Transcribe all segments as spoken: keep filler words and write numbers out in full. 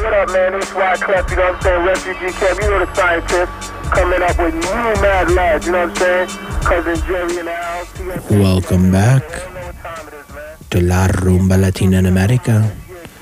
What up, man? It's Wyclef, you know what I'm saying? Refugee camp, you know the scientist. Coming up with new mad lads, you know what I'm saying? Cousin Jerry in the house. Welcome back to La Rumba Latina en América.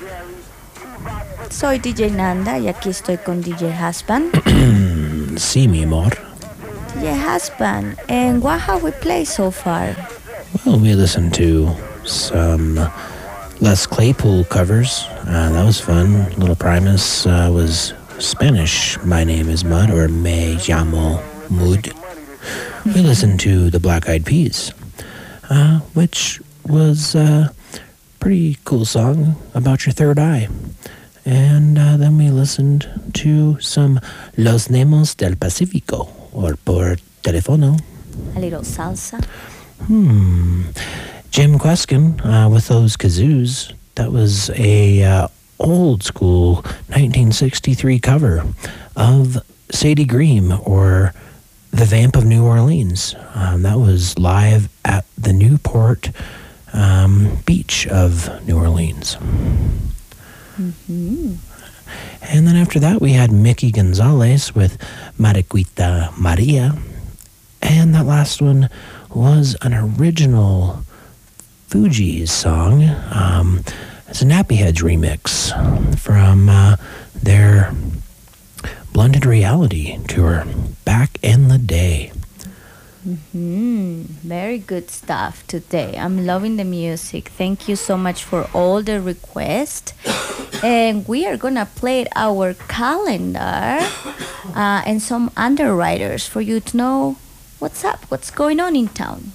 Soy D J Nanda y aquí estoy con D J Husband. Sí, mi amor. D J Husband, and what have we played so far? Well, we listened to some Les Claypool covers. Uh, that was fun. Little Primus uh, was Spanish. My name is Mud, or Me llamo Mud. We listened to the Black Eyed Peas, uh, which was a pretty cool song about your third eye. And uh, then we listened to some Los Nemos del Pacífico, or por teléfono. A little salsa. Hmm. Jim Kweskin uh, with those kazoos. That was a uh, old school nineteen sixty-three cover of Sadie Green, or The Vamp of New Orleans. Um, that was live at the Newport um, beach of New Orleans. Mm-hmm. And then after that, we had Mickey Gonzalez with Mariquita Maria. And that last one was an original Fugees song. Um, it's a Nappy Heads remix from uh, their Blended Reality tour back in the day. Mm-hmm. Very good stuff today. I'm loving the music. Thank you so much for all the requests. And we are going to play our calendar uh, and some underwriters for you to know what's up, what's going on in town.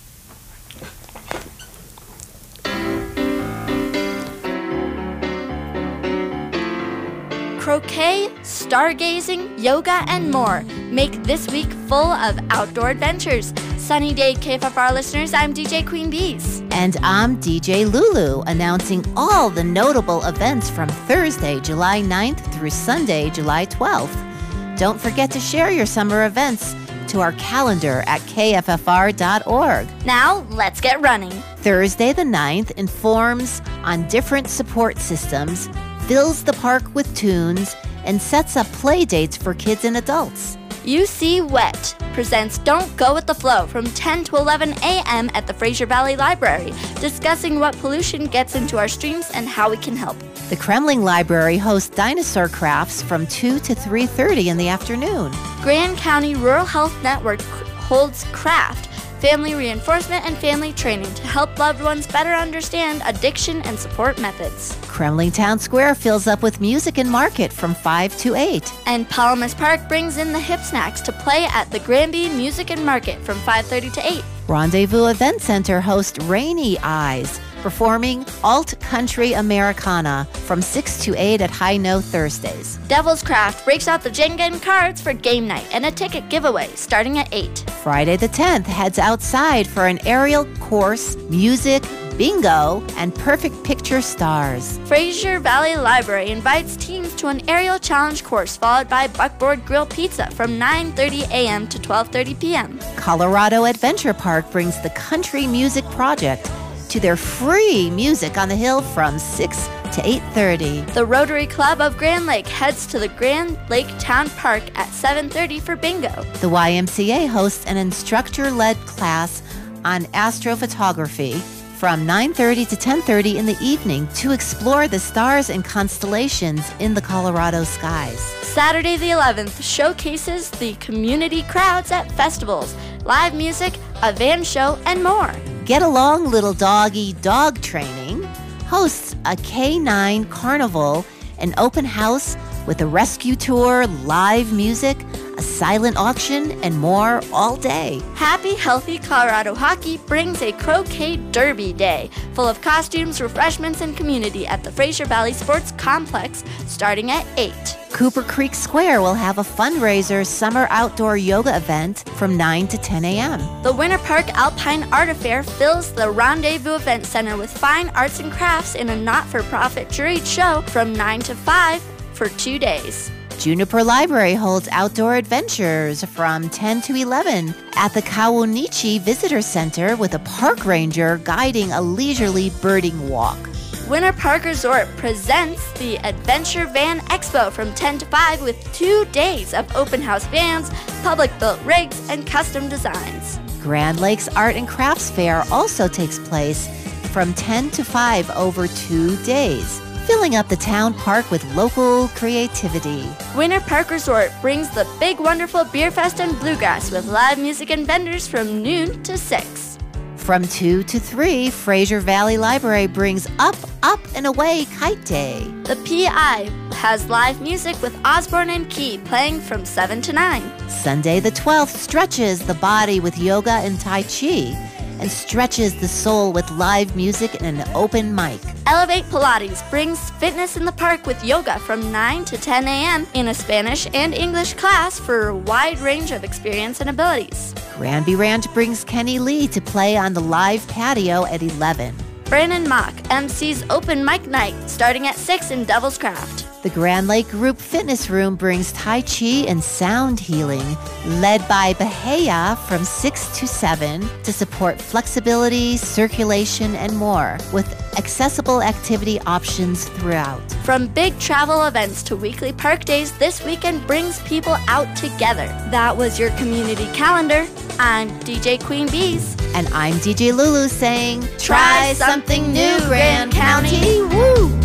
Croquet, stargazing, yoga, and more make this week full of outdoor adventures. Sunny day K F F R listeners, I'm D J Queen Bees. And I'm D J Lulu, announcing all the notable events from Thursday, July ninth through Sunday, July twelfth. Don't forget to share your summer events to our calendar at K F F R dot org. Now, let's get running. Thursday the ninth informs on different support systems, fills the park with tunes, and sets up play dates for kids and adults. U C Wet presents Don't Go With The Flow from ten to eleven a.m. at the Fraser Valley Library, discussing what pollution gets into our streams and how we can help. The Kremling Library hosts dinosaur crafts from two to three thirty in the afternoon. Grand County Rural Health Network holds CRAFT, family reinforcement and family training to help loved ones better understand addiction and support methods. Kremling Town Square fills up with music and market from five to eight. And Palamas Park brings in the hip snacks to play at the Granby Music and Market from five thirty to eight. Rendezvous Event Center hosts Rainy Eyes, performing Alt Country Americana from six to eight at High Note Thursdays. Devil's Craft breaks out the Jenga and cards for game night and a ticket giveaway starting at eight. Friday the tenth heads outside for an aerial course, music, bingo, and perfect picture stars. Fraser Valley Library invites teams to an aerial challenge course followed by Buckboard Grill Pizza from nine thirty a.m. to twelve thirty p.m. Colorado Adventure Park brings the Country Music Project to their free music on the hill from six to eight thirty. The Rotary Club of Grand Lake heads to the Grand Lake Town Park at seven thirty for bingo. The Y M C A hosts an instructor-led class on astrophotography from nine thirty to ten thirty in the evening to explore the stars and constellations in the Colorado skies. Saturday the eleventh showcases the community crowds at festivals, live music, a van show, and more. Get Along Little Doggy Dog Training hosts a K nine carnival, an open house with a rescue tour, live music, a silent auction, and more all day. Happy Healthy Colorado Hockey brings a Croquet Derby Day full of costumes, refreshments, and community at the Fraser Valley Sports Complex starting at eight. Cooper Creek Square will have a fundraiser summer outdoor yoga event from nine to ten a.m. The Winter Park Alpine Art Affair fills the Rendezvous Event Center with fine arts and crafts in a not-for-profit juried show from nine to five for two days. Juniper Library holds outdoor adventures from ten to eleven at the Kawunichi Visitor Center with a park ranger guiding a leisurely birding walk. Winter Park Resort presents the Adventure Van Expo from ten to five with two days of open house vans, public-built rigs, and custom designs. Grand Lakes Art and Crafts Fair also takes place from ten to five over two days, filling up the town park with local creativity. Winter Park Resort brings the Big Wonderful Beer Fest and Bluegrass with live music and vendors from noon to six. From two to three, Fraser Valley Library brings Up, Up, and Away Kite Day. The P I has live music with Osborne and Key playing from seven to nine. Sunday the twelfth stretches the body with yoga and Tai Chi and stretches the soul with live music and an open mic. Elevate Pilates brings fitness in the park with yoga from nine to ten a.m. in a Spanish and English class for a wide range of experience and abilities. Granby Ranch brings Kenny Lee to play on the live patio at eleven. Brandon Mock M C's open mic night starting at six in Devil's Craft. The Grand Lake Group Fitness Room brings Tai Chi and sound healing, led by Bahia from six to seven to support flexibility, circulation, and more, with accessible activity options throughout. From big travel events to weekly park days, this weekend brings people out together. That was your community calendar. I'm D J Queen Bees. And I'm D J Lulu saying, Try something new, Grand County. Woo!